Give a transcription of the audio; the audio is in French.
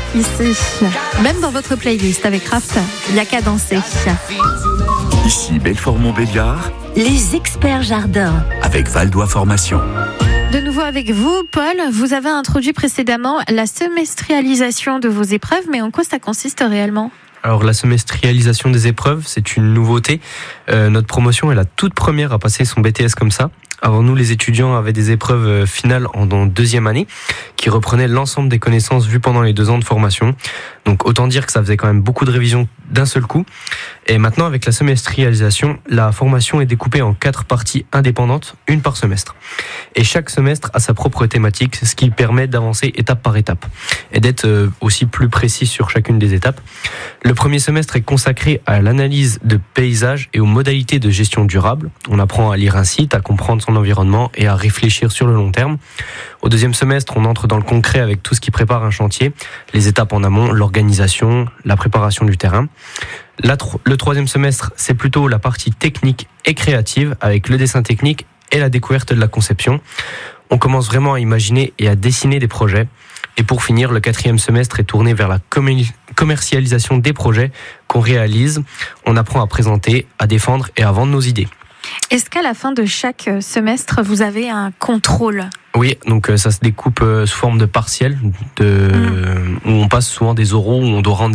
ici. Même dans votre playlist avec Kraft, il n'y a qu'à danser. Ici Belfort-Montbéliard, les experts jardins. avec Valdois Formation. De nouveau avec vous, Paul. Vous avez introduit précédemment la semestrialisation de vos épreuves, mais en quoi ça consiste réellement ? Alors la semestrialisation des épreuves, c'est une nouveauté. Notre promotion est la toute première à passer son BTS comme ça. Avant nous, les étudiants avaient des épreuves finales en deuxième année qui reprenaient l'ensemble des connaissances vues pendant les 2 ans de formation. Donc autant dire que ça faisait quand même beaucoup de révisions d'un seul coup. Et maintenant, avec la semestrialisation, la formation est découpée en 4 parties indépendantes, une par semestre. Et chaque semestre a sa propre thématique, ce qui permet d'avancer étape par étape et d'être aussi plus précis sur chacune des étapes. Le premier semestre est consacré à l'analyse de paysages et aux modalités de gestion durable. On apprend à lire un site, à comprendre son environnement et à réfléchir sur le long terme. Au deuxième semestre, on entre dans le concret avec tout ce qui prépare un chantier, les étapes en amont, l'organisation, la préparation du terrain. Le troisième semestre, c'est plutôt la partie technique et créative avec le dessin technique et la découverte de la conception. On commence vraiment à imaginer et à dessiner des projets. Et pour finir, le 4e semestre est tourné vers la commercialisation des projets qu'on réalise. On apprend à présenter, à défendre et à vendre nos idées. Est-ce qu'à la fin de chaque semestre, vous avez un contrôle ? Oui, donc ça se découpe sous forme de partiels, où on passe souvent des oraux, où on doit rendre